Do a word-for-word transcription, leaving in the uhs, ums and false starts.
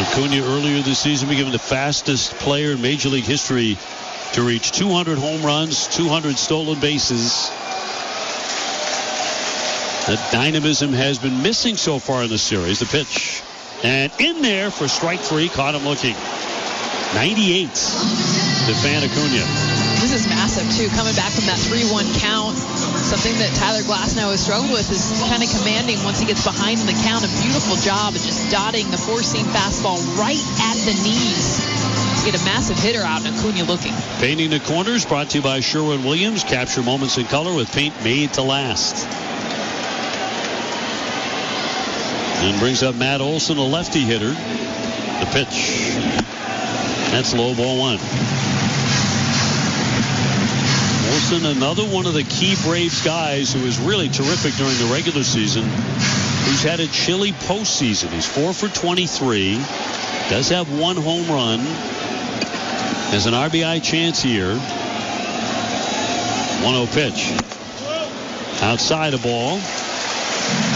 Acuna earlier this season became the fastest player in Major League history to reach two hundred home runs, two hundred stolen bases. The dynamism has been missing so far in the series. The pitch. And in there for strike three. Caught him looking. ninety-eight to Fan Acuna. This is massive, too. Coming back from that three one count. Something that Tyler Glasnow has struggled with is kind of commanding once he gets behind in the count. A beautiful job of just dotting the four-seam fastball right at the knees. Get a massive hitter out and Acuna looking. Painting the corners brought to you by Sherwin-Williams. Capture moments in color with paint made to last. And brings up Matt Olson, a lefty hitter. The pitch. That's low, ball one. Olson, another one of the key Braves guys who was really terrific during the regular season, who's had a chilly postseason. He's four for twenty-three. Does have one home run. Has an R B I chance here. one oh pitch. Outside a ball.